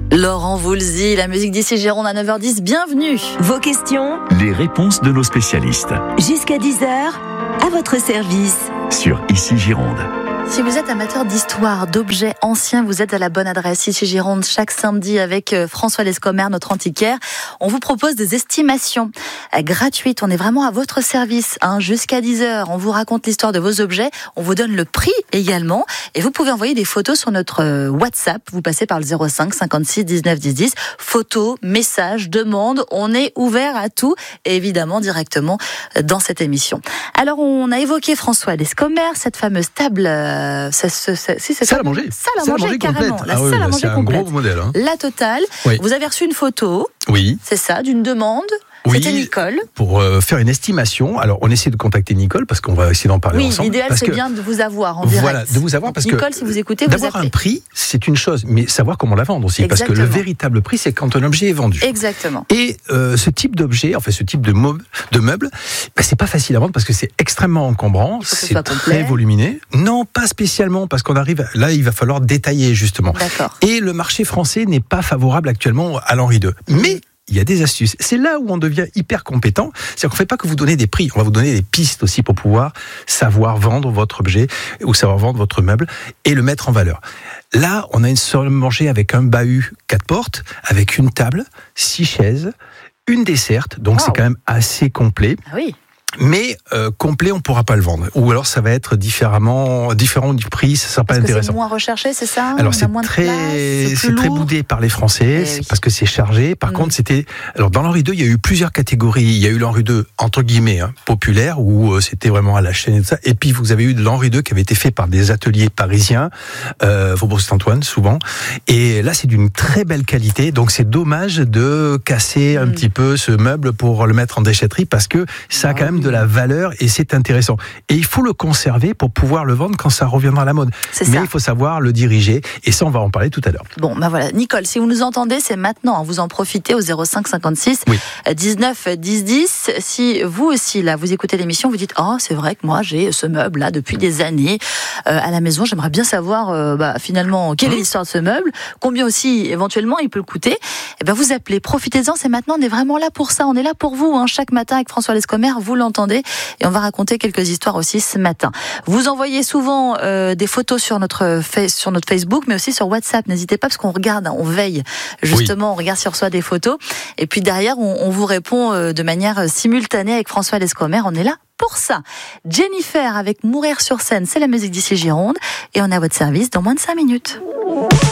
Laurent Voulzy, la musique d'ici Gironde à 9h10, bienvenue. Vos questions, les réponses de nos spécialistes. jusqu'à 10h, à votre service. Sur Ici Gironde. Si vous êtes amateur d'histoire, d'objets anciens, vous êtes à la bonne adresse. Ici Gironde, chaque samedi avec François Lescomer, notre antiquaire, on vous propose des estimations gratuites. On est vraiment à votre service, jusqu'à 10h. On vous raconte l'histoire de vos objets, on vous donne le prix également. Et vous pouvez envoyer des photos sur notre WhatsApp. Vous passez par le 05 56 19 10 10. Photos, messages, demandes, on est ouvert à tout. Et évidemment, directement dans cette émission. Alors, on a évoqué François Lescomer, cette fameuse table... salle à manger. Salle à manger carrément. Complète. La salle à manger c'est un complète. gros modèle. La totale. Oui. Vous avez reçu une photo, Oui. c'est ça, d'une demande. C'était Nicole. Pour faire une estimation. Alors, on essaie de contacter Nicole parce qu'on va essayer d'en parler Oui, ensemble. l'idéal, parce c'est que, bien de vous avoir en direct. Voilà, de vous avoir parce Nicole, que si vous écoutez, vous d'avoir appelez. un prix, c'est une chose, mais savoir comment la vendre aussi. Parce que le Exactement. véritable prix, c'est quand un objet est vendu. Exactement. Et ce type d'objet, enfin ce type de meuble, c'est pas facile à vendre parce que c'est extrêmement encombrant, Il faut que ce c'est soit très complet. volumineux. Non, pas spécialement, parce qu'on arrive là, il va falloir détailler justement. D'accord. Et le marché français n'est pas favorable actuellement à l'Henri II. Mais il y a des astuces. C'est là où on devient hyper compétent. C'est-à-dire qu'on ne fait pas que vous donner des prix. On va vous donner des pistes aussi pour pouvoir savoir vendre votre objet ou savoir vendre votre meuble et le mettre en valeur. Là, on a une salle à manger avec un bahut 4 portes, avec une table, 6 chaises, une desserte. Donc, c'est quand même assez complet. Ah oui. Mais complet, on ne pourra pas le vendre. Ou alors, ça va être différent du prix. Ça ne sera pas Parce que intéressant. c'est moins recherché, c'est ça? Alors On a c'est moins de très, place, c'est c'est plus très lourd. boudé par les Français, Eh oui. parce que c'est chargé. Par contre, alors dans l'Henri II, il y a eu plusieurs catégories. Il y a eu l'Henri II entre guillemets populaire où c'était vraiment à la chaîne et tout ça. Et puis vous avez eu de l'Henri II qui avait été fait par des ateliers parisiens, Faubourg Saint-Antoine souvent. Et là, c'est d'une très belle qualité. Donc c'est dommage de casser un petit peu ce meuble pour le mettre en déchetterie parce que ça a quand même de la valeur. Et c'est intéressant. Et il faut le conserver pour pouvoir le vendre quand ça reviendra à la mode. C'est Mais ça. il faut savoir le diriger. Et ça, on va en parler tout à l'heure. Bon, voilà. Nicole, si vous nous entendez, c'est maintenant. Vous en profitez au 05 56 19 10 10. Si vous aussi, là, vous écoutez l'émission, vous dites, c'est vrai que moi, j'ai ce meuble-là depuis des années à la maison. J'aimerais bien savoir, finalement, quelle est l'histoire de ce meuble, combien aussi, éventuellement, il peut le coûter. Eh bien, vous appelez. Profitez-en, c'est maintenant. On est vraiment là pour ça. On est là pour vous, chaque matin avec François Lescomer. Vous l'entendez. Et on va raconter quelques histoires aussi ce matin. Vous envoyez souvent des photos sur notre Facebook, mais aussi sur WhatsApp. N'hésitez pas parce qu'on regarde, on veille. Justement, on regarde si on reçoit des photos. Et puis derrière, on vous répond de manière simultanée avec François Lescomer. On est là pour ça. Jennifer avec Mourir sur scène, c'est la musique d'ici Gironde. Et on est à votre service dans moins de 5 minutes.